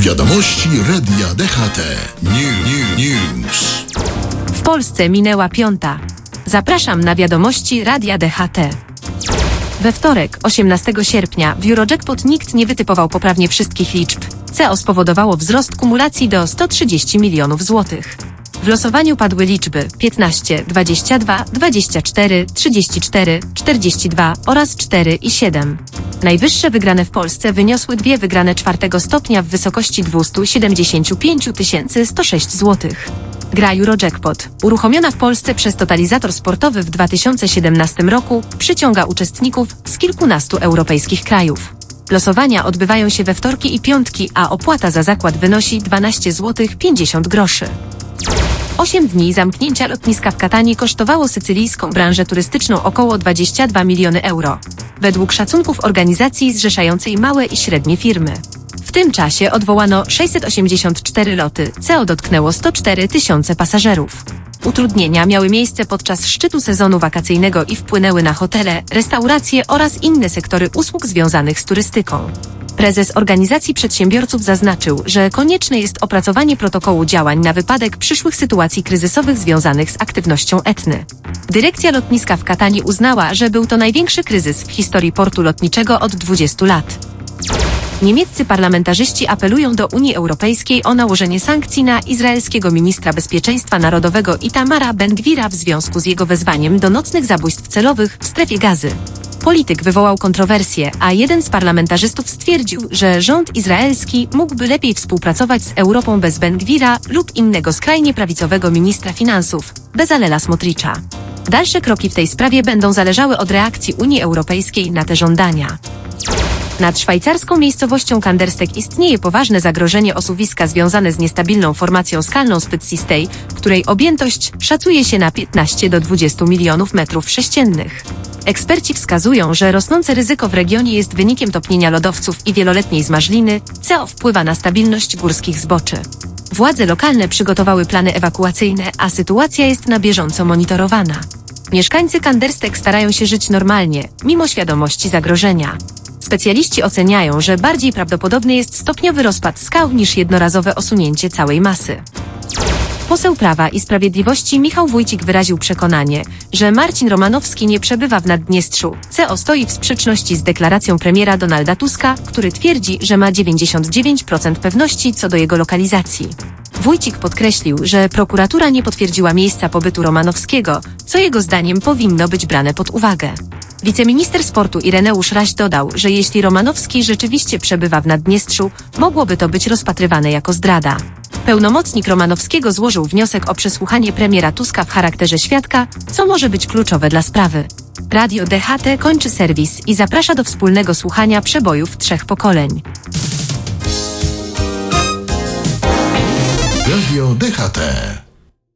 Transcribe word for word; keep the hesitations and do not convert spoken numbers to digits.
Wiadomości Radia D H T. New, new, news. W Polsce minęła piąta. Zapraszam na wiadomości Radia D H T. We wtorek, osiemnastego sierpnia, w Eurojackpot nikt nie wytypował poprawnie wszystkich liczb. C O spowodowało wzrost kumulacji do sto trzydzieści milionów złotych. W losowaniu padły liczby piętnaście, dwadzieścia dwa, dwadzieścia cztery, trzydzieści cztery, czterdzieści dwa oraz cztery i siedem. Najwyższe wygrane w Polsce wyniosły dwie wygrane czwartego stopnia w wysokości dwieście siedemdziesiąt pięć tysięcy sto sześć złotych. Gra Eurojackpot, uruchomiona w Polsce przez Totalizator Sportowy w dwa tysiące siedemnastym roku, przyciąga uczestników z kilkunastu europejskich krajów. Losowania odbywają się we wtorki i piątki, a opłata za zakład wynosi dwanaście złotych pięćdziesiąt groszy. Osiem dni zamknięcia lotniska w Katanii kosztowało sycylijską branżę turystyczną około dwadzieścia dwa miliony euro. Według szacunków organizacji zrzeszającej małe i średnie firmy. W tym czasie odwołano sześćset osiemdziesiąt cztery loty, C O dotknęło sto cztery tysiące pasażerów. Utrudnienia miały miejsce podczas szczytu sezonu wakacyjnego i wpłynęły na hotele, restauracje oraz inne sektory usług związanych z turystyką. Prezes Organizacji Przedsiębiorców zaznaczył, że konieczne jest opracowanie protokołu działań na wypadek przyszłych sytuacji kryzysowych związanych z aktywnością Etny. Dyrekcja lotniska w Katanii uznała, że był to największy kryzys w historii portu lotniczego od dwudziestu lat. Niemieccy parlamentarzyści apelują do Unii Europejskiej o nałożenie sankcji na izraelskiego ministra bezpieczeństwa narodowego Itamara Ben-Gvira w związku z jego wezwaniem do nocnych zabójstw celowych w strefie Gazy. Polityk wywołał kontrowersję, a jeden z parlamentarzystów stwierdził, że rząd izraelski mógłby lepiej współpracować z Europą bez Ben-Gvira lub innego skrajnie prawicowego ministra finansów, Bezalela Smotricza. Dalsze kroki w tej sprawie będą zależały od reakcji Unii Europejskiej na te żądania. Nad szwajcarską miejscowością Kanderstek istnieje poważne zagrożenie osuwiska związane z niestabilną formacją skalną Spitssistej, której objętość szacuje się na piętnaście do dwudziestu milionów metrów sześciennych. Eksperci wskazują, że rosnące ryzyko w regionie jest wynikiem topnienia lodowców i wieloletniej zmarzliny, co wpływa na stabilność górskich zboczy. Władze lokalne przygotowały plany ewakuacyjne, a sytuacja jest na bieżąco monitorowana. Mieszkańcy Kanderstek starają się żyć normalnie, mimo świadomości zagrożenia. Specjaliści oceniają, że bardziej prawdopodobny jest stopniowy rozpad skał niż jednorazowe osunięcie całej masy. Poseł Prawa i Sprawiedliwości Michał Wójcik wyraził przekonanie, że Marcin Romanowski nie przebywa w Naddniestrzu. C O stoi w sprzeczności z deklaracją premiera Donalda Tuska, który twierdzi, że ma dziewięćdziesiąt dziewięć procent pewności co do jego lokalizacji. Wójcik podkreślił, że prokuratura nie potwierdziła miejsca pobytu Romanowskiego, co jego zdaniem powinno być brane pod uwagę. Wiceminister sportu Ireneusz Raś dodał, że jeśli Romanowski rzeczywiście przebywa w Naddniestrzu, mogłoby to być rozpatrywane jako zdrada. Pełnomocnik Romanowskiego złożył wniosek o przesłuchanie premiera Tuska w charakterze świadka, co może być kluczowe dla sprawy. Radio D H T kończy serwis i zaprasza do wspólnego słuchania przebojów trzech pokoleń. Radio D H T.